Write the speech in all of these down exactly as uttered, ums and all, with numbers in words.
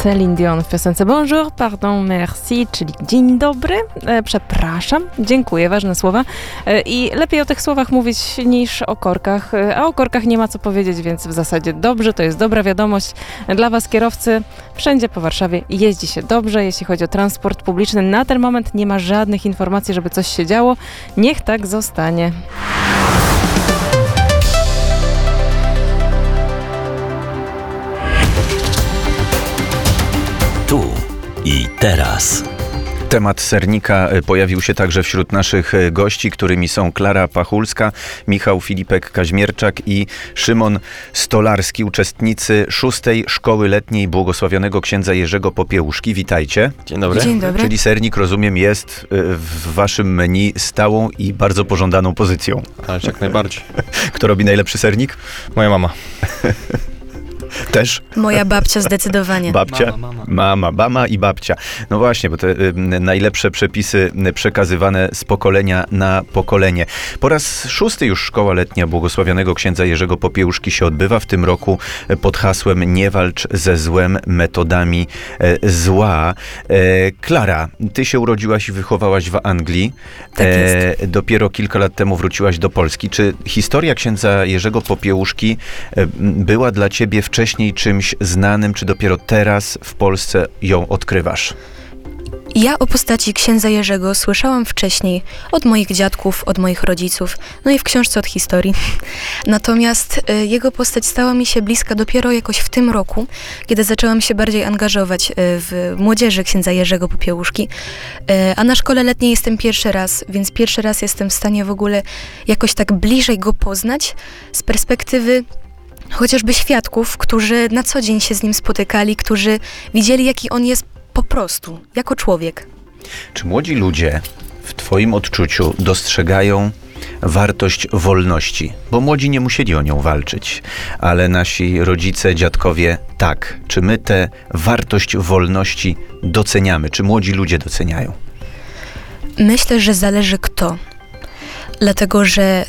Celine Dion w piosence Bonjour, pardon, merci, czyli dzień dobry, e, przepraszam, dziękuję, ważne słowa. E, I lepiej o tych słowach mówić niż o korkach, e, a o korkach nie ma co powiedzieć, więc w zasadzie dobrze, to jest dobra wiadomość dla was kierowcy. Wszędzie po Warszawie jeździ się dobrze, jeśli chodzi o transport publiczny. Na ten moment nie ma żadnych informacji, żeby coś się działo. Niech tak zostanie. Tu i teraz. Temat sernika pojawił się także wśród naszych gości, którymi są Klara Pachulska, Michał Filipek-Kaźmierczak i Szymon Stolarski, uczestnicy szóstej Szkoły Letniej Błogosławionego Księdza Jerzego Popiełuszki. Witajcie. Dzień dobry. Dzień dobry. Czyli sernik, rozumiem, jest w waszym menu stałą i bardzo pożądaną pozycją. Ależ jak najbardziej. Kto robi najlepszy sernik? Moja mama. Też? Moja babcia zdecydowanie. Babcia? Mama, mama. Mama, mama i babcia. No właśnie, bo te y, najlepsze przepisy przekazywane z pokolenia na pokolenie. Po raz szósty już Szkoła Letnia Błogosławionego Księdza Jerzego Popiełuszki się odbywa w tym roku pod hasłem Nie walcz ze złem metodami e, zła. E, Klara, ty się urodziłaś i wychowałaś w Anglii. Tak jest. E, dopiero kilka lat temu wróciłaś do Polski. Czy historia Księdza Jerzego Popiełuszki e, była dla ciebie wcześniej czymś znanym, czy dopiero teraz w Polsce ją odkrywasz? Ja o postaci księdza Jerzego słyszałam wcześniej od moich dziadków, od moich rodziców, no i w książce od historii. Natomiast y, jego postać stała mi się bliska dopiero jakoś w tym roku, kiedy zaczęłam się bardziej angażować y, w młodzieży księdza Jerzego Popiełuszki. Y, a na szkole letniej jestem pierwszy raz, więc pierwszy raz jestem w stanie w ogóle jakoś tak bliżej go poznać z perspektywy chociażby świadków, którzy na co dzień się z nim spotykali, którzy widzieli, jaki on jest po prostu, jako człowiek. Czy młodzi ludzie w twoim odczuciu dostrzegają wartość wolności? Bo młodzi nie musieli o nią walczyć, ale nasi rodzice, dziadkowie tak. Czy my tę wartość wolności doceniamy? Czy młodzi ludzie doceniają? Myślę, że zależy kto. Dlatego, że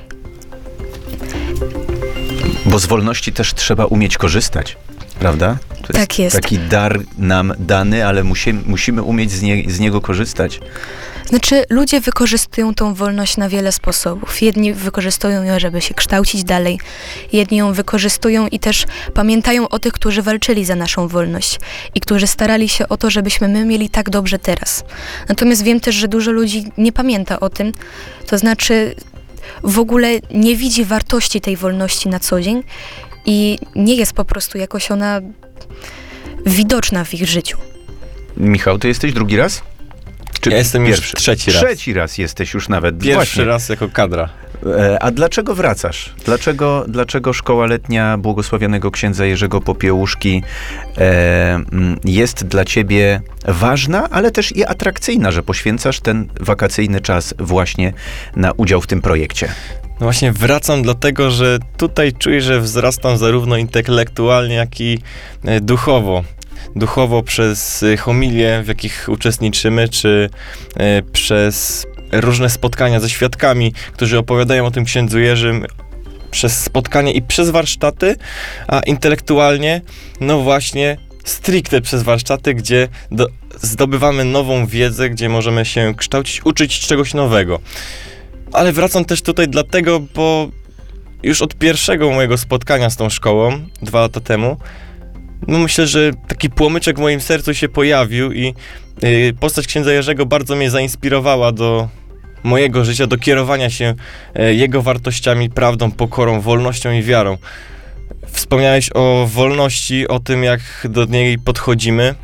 Bo z wolności też trzeba umieć korzystać, prawda? To Tak jest. Taki dar nam dany, ale musimy, musimy umieć z, nie, z niego korzystać. Znaczy, ludzie wykorzystują tą wolność na wiele sposobów. Jedni wykorzystują ją, żeby się kształcić dalej. Jedni ją wykorzystują i też pamiętają o tych, którzy walczyli za naszą wolność i którzy starali się o to, żebyśmy my mieli tak dobrze teraz. Natomiast wiem też, że dużo ludzi nie pamięta o tym. To znaczy, w ogóle nie widzi wartości tej wolności na co dzień i nie jest po prostu jakoś ona widoczna w ich życiu. Michał, ty jesteś drugi raz? Czy Ja jestem już pierwszy? trzeci raz. Trzeci raz jesteś już nawet. Pierwszy Właśnie. raz jako kadra. E, A dlaczego wracasz? Dlaczego, dlaczego Szkoła Letnia Błogosławionego Księdza Jerzego Popiełuszki e, m, jest dla ciebie ważna, ale też i atrakcyjna, że poświęcasz ten wakacyjny czas właśnie na udział w tym projekcie? No właśnie wracam dlatego, że tutaj czuję, że wzrastam zarówno intelektualnie, jak i e, duchowo. Duchowo przez e, homilie, w jakich uczestniczymy, czy e, przez różne spotkania ze świadkami, którzy opowiadają o tym księdzu Jerzym, przez spotkania i przez warsztaty, a intelektualnie, no właśnie, stricte przez warsztaty, gdzie do, zdobywamy nową wiedzę, gdzie możemy się kształcić, uczyć czegoś nowego. Ale wracam też tutaj dlatego, bo już od pierwszego mojego spotkania z tą szkołą, dwa lata temu, no myślę, że taki płomyczek w moim sercu się pojawił i yy, postać księdza Jerzego bardzo mnie zainspirowała do mojego życia, do kierowania się yy, jego wartościami, prawdą, pokorą, wolnością i wiarą. Wspomniałeś o wolności, o tym, jak do niej podchodzimy.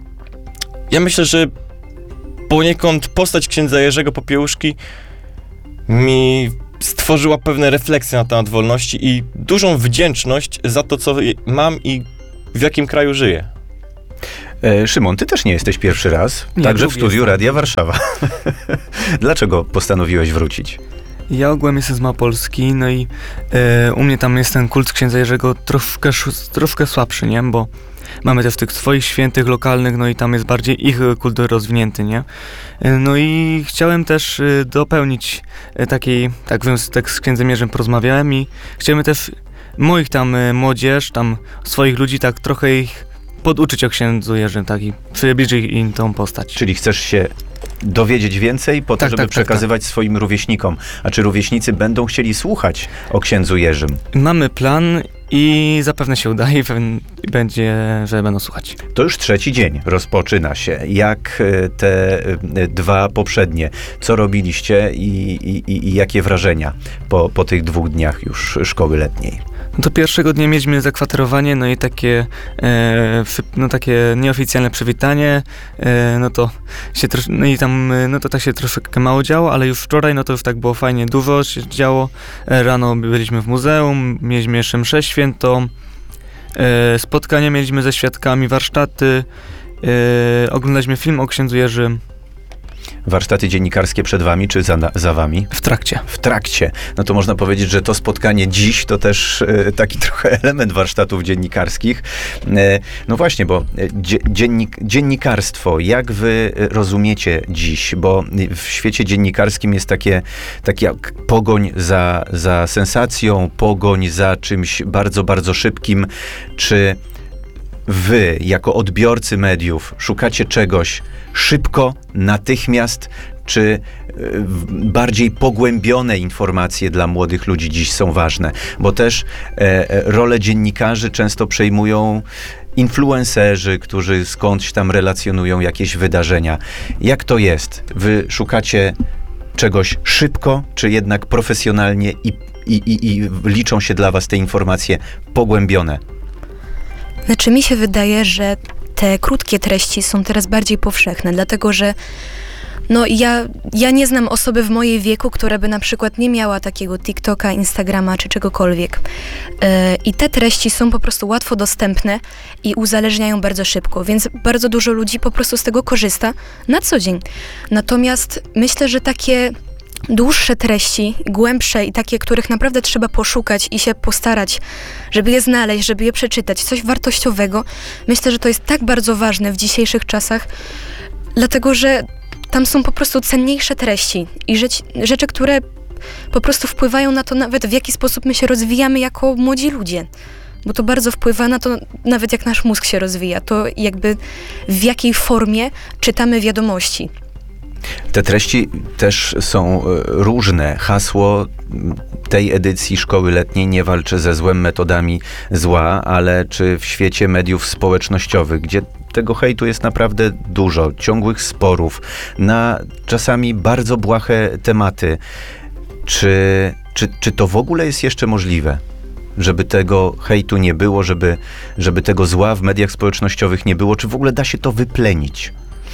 Ja myślę, że poniekąd postać księdza Jerzego Popiełuszki mi stworzyła pewne refleksje na temat wolności i dużą wdzięczność za to, co mam i w jakim kraju żyję. E, Szymon, ty też nie jesteś pierwszy raz, Nie, także w drugi studiu jestem. Radia Warszawa. Dlaczego postanowiłeś wrócić? Ja ogółem jestem z Małopolski, no i e, u mnie tam jest ten kult księdza Jerzego troszkę, sz- troszkę słabszy, nie? Bo mamy też tych swoich świętych lokalnych, no i tam jest bardziej ich kult rozwinięty, nie? E, no i chciałem też e, dopełnić e, takiej, tak wiem, z- tak z księdzem Jerzym porozmawiałem i chciałem też moich tam e, młodzież, tam swoich ludzi tak trochę ich poduczyć o księdzu Jerzym, tak, i przybliżyć im tą postać. Czyli chcesz się dowiedzieć więcej po to, Tak, żeby tak, tak, przekazywać swoim rówieśnikom. A czy rówieśnicy będą chcieli słuchać o księdzu Jerzym? Mamy plan i zapewne się uda i pewnie będzie, że będą słuchać. To już trzeci dzień rozpoczyna się. Jak e, te e, dwa poprzednie? Co robiliście i, i, i jakie wrażenia po, po tych dwóch dniach już szkoły letniej? No to pierwszego dnia mieliśmy zakwaterowanie, no i takie, e, przy, no takie nieoficjalne przywitanie, e, no to się trosz, no i tam, e, no to tak się troszeczkę mało działo, ale już wczoraj, no to już tak było fajnie, dużo się działo. E, rano byliśmy w muzeum, mieliśmy jeszcze mszę świętą, e, spotkania mieliśmy ze świadkami, warsztaty, e, oglądaliśmy film o księdzu Jerzym. Warsztaty dziennikarskie przed wami, czy za, za wami? W trakcie. W trakcie. No to można powiedzieć, że to spotkanie dziś to też e, taki trochę element warsztatów dziennikarskich. E, no właśnie, bo dzie, dziennik, dziennikarstwo, jak wy rozumiecie dziś? Bo w świecie dziennikarskim jest takie, takie jak pogoń za, za sensacją, pogoń za czymś bardzo, bardzo szybkim. Czy wy, jako odbiorcy mediów, szukacie czegoś szybko, natychmiast, czy y, bardziej pogłębione informacje dla młodych ludzi dziś są ważne? Bo też e, rolę dziennikarzy często przejmują influencerzy, którzy skądś tam relacjonują jakieś wydarzenia. Jak to jest? Wy szukacie czegoś szybko, czy jednak profesjonalnie i, i, i, i liczą się dla was te informacje pogłębione? Znaczy mi się wydaje, że te krótkie treści są teraz bardziej powszechne, dlatego że no ja, ja nie znam osoby w mojej wieku, która by na przykład nie miała takiego TikToka, Instagrama czy czegokolwiek. Yy, I te treści są po prostu łatwo dostępne i uzależniają bardzo szybko, więc bardzo dużo ludzi po prostu z tego korzysta na co dzień. Natomiast myślę, że takie dłuższe treści, głębsze i takie, których naprawdę trzeba poszukać i się postarać, żeby je znaleźć, żeby je przeczytać, coś wartościowego. Myślę, że to jest tak bardzo ważne w dzisiejszych czasach, dlatego że tam są po prostu cenniejsze treści i rzecz, rzeczy, które po prostu wpływają na to nawet, w jaki sposób my się rozwijamy jako młodzi ludzie. Bo to bardzo wpływa na to, nawet jak nasz mózg się rozwija, to jakby w jakiej formie czytamy wiadomości. Te treści też są różne. Hasło tej edycji Szkoły Letniej: nie walczę ze złem metodami zła, ale czy w świecie mediów społecznościowych, gdzie tego hejtu jest naprawdę dużo, ciągłych sporów, na czasami bardzo błahe tematy, czy, czy, czy to w ogóle jest jeszcze możliwe? Żeby tego hejtu nie było, żeby, żeby tego zła w mediach społecznościowych nie było, czy w ogóle da się to wyplenić?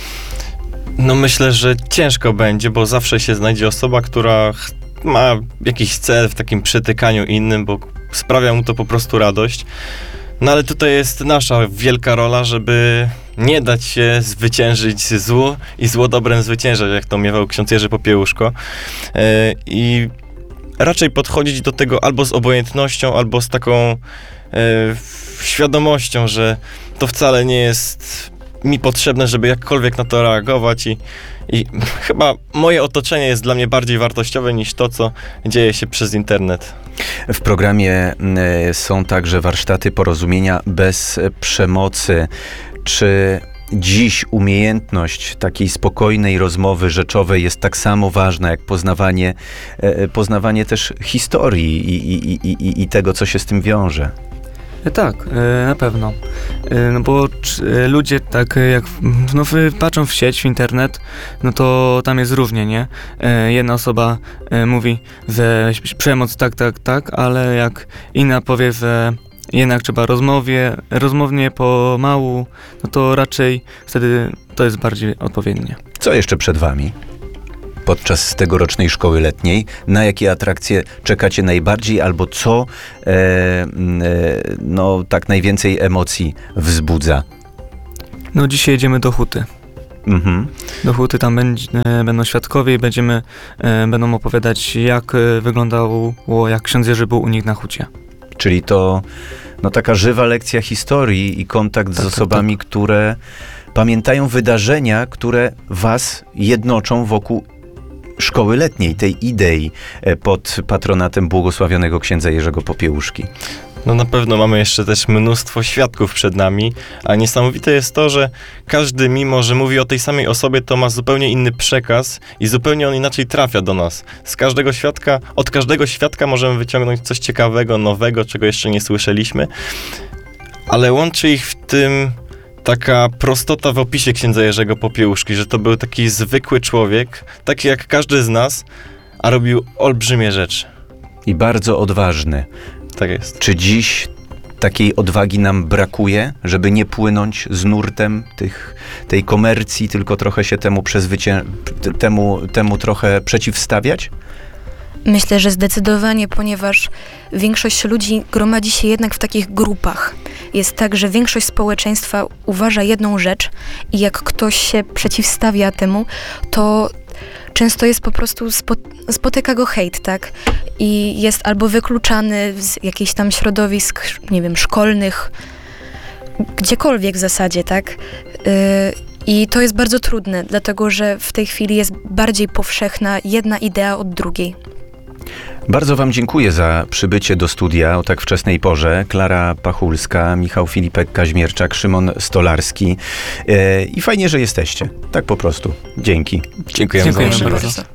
No myślę, że ciężko będzie, bo zawsze się znajdzie osoba, która ch- ma jakiś cel w takim przytykaniu innym, bo sprawia mu to po prostu radość. No ale tutaj jest nasza wielka rola, żeby nie dać się zwyciężyć złu i zło dobrem zwyciężać, jak to miewał ksiądz Jerzy Popiełuszko. Yy, I raczej podchodzić do tego albo z obojętnością, albo z taką yy, świadomością, że to wcale nie jest mi potrzebne, żeby jakkolwiek na to reagować i, i chyba moje otoczenie jest dla mnie bardziej wartościowe niż to, co dzieje się przez internet. W programie y, są także warsztaty porozumienia bez przemocy. Czy dziś umiejętność takiej spokojnej rozmowy rzeczowej jest tak samo ważna, jak poznawanie, y, poznawanie też historii i, i, i, i, i tego, co się z tym wiąże? Tak, e, na pewno. E, no bo czy, e, ludzie tak e, jak no, patrzą w sieć, w internet, no to tam jest różnie, nie? E, jedna osoba e, mówi, że przemoc tak, tak, tak, ale jak inna powie, że jednak trzeba rozmowie, rozmownie pomału, no to raczej wtedy to jest bardziej odpowiednie. Co jeszcze przed wami podczas tegorocznej szkoły letniej? Na jakie atrakcje czekacie najbardziej, albo co e, e, no, tak najwięcej emocji wzbudza? No dzisiaj jedziemy do Huty. Mhm. Do Huty tam będzie, e, będą świadkowie i będziemy, e, będą opowiadać, jak e, wyglądało, jak ksiądz Jerzy był u nich na Hucie. Czyli to no, taka żywa lekcja historii i kontakt Tak, z osobami, tak, tak. które pamiętają wydarzenia, które was jednoczą wokół szkoły letniej, tej idei pod patronatem błogosławionego księdza Jerzego Popiełuszki. No na pewno mamy jeszcze też mnóstwo świadków przed nami, a niesamowite jest to, że każdy, mimo że mówi o tej samej osobie, to ma zupełnie inny przekaz i zupełnie on inaczej trafia do nas. Z każdego świadka, od każdego świadka możemy wyciągnąć coś ciekawego, nowego, czego jeszcze nie słyszeliśmy, ale łączy ich w tym taka prostota w opisie księdza Jerzego Popiełuszki, że to był taki zwykły człowiek, taki jak każdy z nas, a robił olbrzymie rzeczy. I bardzo odważny. Tak jest. Czy dziś takiej odwagi nam brakuje, żeby nie płynąć z nurtem tych, tej komercji, tylko trochę się temu, przezwycię... temu, temu trochę przeciwstawiać? Myślę, że zdecydowanie, ponieważ większość ludzi gromadzi się jednak w takich grupach. Jest tak, że większość społeczeństwa uważa jedną rzecz i jak ktoś się przeciwstawia temu, to często jest po prostu, spo, spotyka go hejt, tak? I jest albo wykluczany z jakichś tam środowisk, nie wiem, szkolnych, gdziekolwiek w zasadzie, tak? Yy, I to jest bardzo trudne, dlatego że w tej chwili jest bardziej powszechna jedna idea od drugiej. Bardzo wam dziękuję za przybycie do studia o tak wczesnej porze. Klara Pachulska, Michał Filipek-Kaźmierczak, Szymon Stolarski. E, I fajnie, że jesteście. Tak po prostu. Dzięki. Dziękujemy, Dziękujemy za bardzo. możliwość.